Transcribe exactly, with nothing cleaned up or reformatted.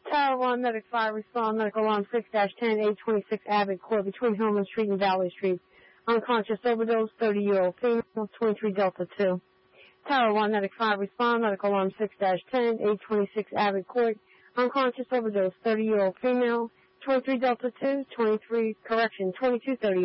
Tower one, Medic five, respond, medical alarm six dash ten, eight twenty-six Abbott Court, between Hillman Street and Valley Street. Unconscious overdose, thirty-year-old female, twenty-three Delta two. Tower one, Medic five, respond, medical alarm six dash ten, eight twenty-six Abbott Court. Unconscious overdose, thirty-year-old female, twenty-three Delta two, twenty-three, correction, twenty-two thirty.